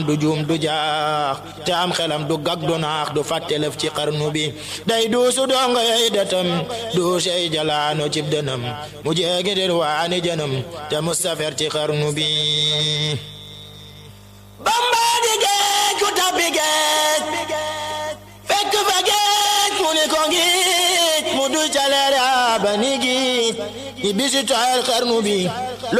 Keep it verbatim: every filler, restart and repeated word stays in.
du juum du jaax te am xelam du gag du naax du fàttelef ci xarnu bi day duusu donga yey datam duusey jalaano cib dënam mu jeegi dir waani jënam te mustafer ci xarnu bi Bamba di géej ku tabbi géej fekk fa géej mu ni ko ngiij mu du caleere ba ni giij ñi bisi toyal xarnu bi